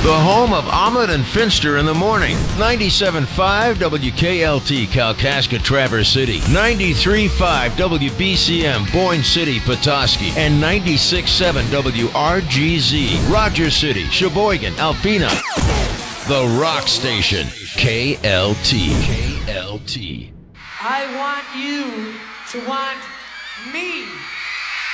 The home of Omelet and Finster in the morning. 97.5 WKLT Kalkaska Traverse City. 93.5 WBCM Boyne City Petoskey. And 96.7 WRGZ Rogers City, Sheboygan, Alpena. The Rock Station. KLT. KLT. I want you to want me.